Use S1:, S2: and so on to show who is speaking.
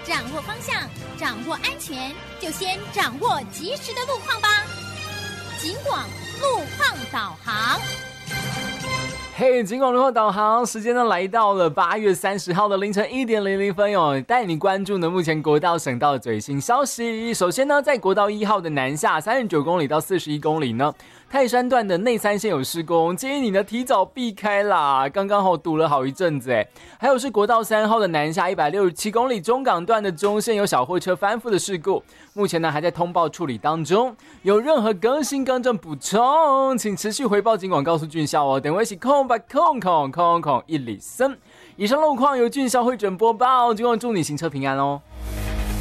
S1: 掌握方向，掌握安全，就先掌握及时的路况吧。警广路况导航。
S2: 嘿，警广路况导航时间呢来到了8月30号的凌晨1点00分哟，带你关注呢目前国道省道的最新消息。首先呢，在国道1号的南下39公里到41公里呢，泰山段的内3线有施工，建议你呢提早避开啦，刚刚好堵了好一阵子哎。还有是国道3号的南下167公里中港段的中线有小货车翻覆的事故，目前呢还在通报处理当中，有任何更新更正补充，请持续回报警广告诉俊孝哦。等会是103。以上路况由俊孝会诊播报，警广祝你行车平安哦。